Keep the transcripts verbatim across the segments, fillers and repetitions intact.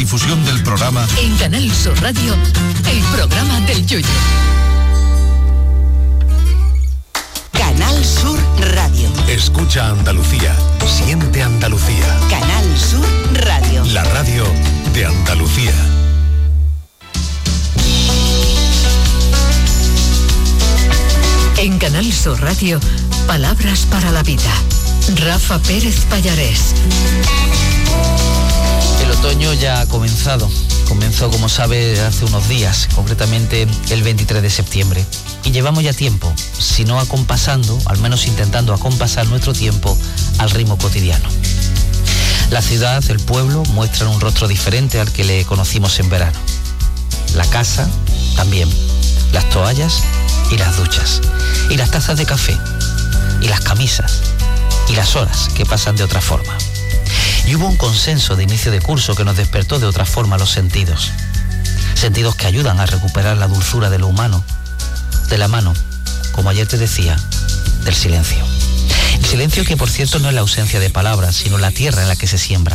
redifusión del programa en Canal Sur Radio, el programa del Yoyo. Canal Sur Radio. Escucha Andalucía, siente Andalucía. Canal Sur Radio. La radio de Andalucía. En Canal Sur Radio, Palabras para la Vida. Rafa Pérez Pallarés. El otoño ya ha comenzado. Comenzó, como sabe, hace unos días, concretamente el veintitrés de septiembre. Y llevamos ya tiempo, si no acompasando, al menos intentando acompasar nuestro tiempo al ritmo cotidiano. La ciudad, el pueblo, muestran un rostro diferente al que le conocimos en verano. La casa, también. Las toallas y las duchas. Y las tazas de café. Y las camisas. Y las horas que pasan de otra forma. Y hubo un consenso de inicio de curso que nos despertó de otra forma los sentidos. Sentidos que ayudan a recuperar la dulzura de lo humano, de la mano, como ayer te decía, del silencio. El silencio que, por cierto, no es la ausencia de palabras, sino la tierra en la que se siembran.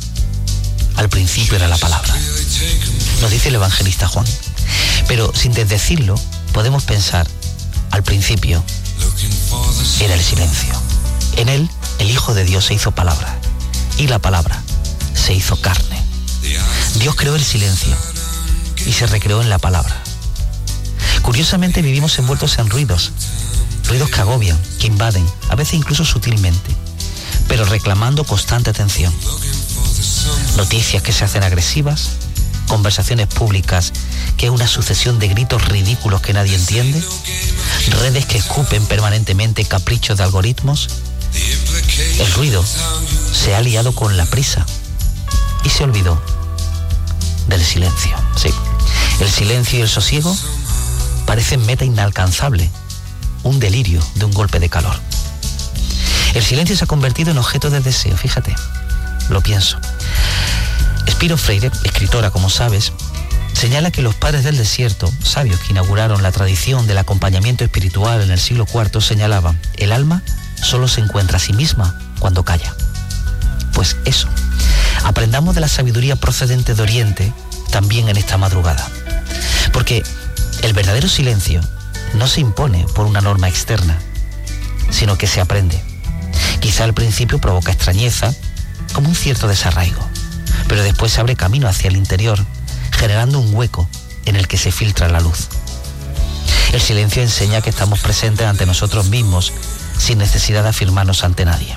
Al principio era la palabra, nos dice el evangelista Juan. Pero sin desdecirlo, podemos pensar, al principio era el silencio. En él, el Hijo de Dios se hizo palabra. Y la palabra se hizo carne. Dios creó el silencio y se recreó en la palabra. Curiosamente vivimos envueltos en ruidos, ruidos que agobian, que invaden, a veces incluso sutilmente, pero reclamando constante atención. Noticias que se hacen agresivas, conversaciones públicas que es una sucesión de gritos ridículos que nadie entiende, redes que escupen permanentemente caprichos de algoritmos. El ruido se ha liado con la prisa y se olvidó del silencio. Sí, el silencio y el sosiego parecen meta inalcanzable, un delirio de un golpe de calor. El silencio se ha convertido en objeto de deseo, fíjate, lo pienso. Spiro Freire, escritora, como sabes, señala que los padres del desierto, sabios que inauguraron la tradición del acompañamiento espiritual en el siglo cuarto, señalaban: el alma solo se encuentra a sí misma cuando calla. Pues eso, aprendamos de la sabiduría procedente de Oriente también en esta madrugada. Porque el verdadero silencio no se impone por una norma externa, sino que se aprende. Quizá al principio provoca extrañeza, como un cierto desarraigo, pero después se abre camino hacia el interior, generando un hueco en el que se filtra la luz. El silencio enseña que estamos presentes ante nosotros mismos, sin necesidad de afirmarnos ante nadie.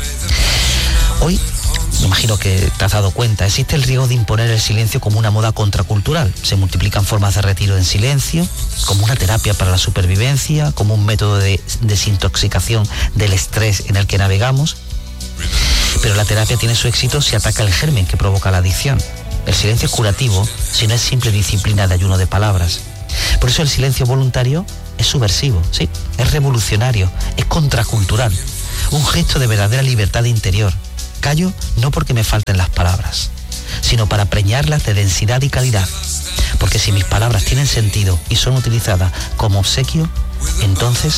Hoy, me imagino que te has dado cuenta, existe el riesgo de imponer el silencio como una moda contracultural. Se multiplican formas de retiro en silencio, como una terapia para la supervivencia, como un método de desintoxicación del estrés en el que navegamos. Pero la terapia tiene su éxito si ataca el germen que provoca la adicción. El silencio es curativo si no es simple disciplina de ayuno de palabras. Por eso el silencio voluntario es subversivo, sí, es revolucionario, es contracultural, un gesto de verdadera libertad interior. Callo no porque me falten las palabras, sino para preñarlas de densidad y calidad. Porque si mis palabras tienen sentido y son utilizadas como obsequio, entonces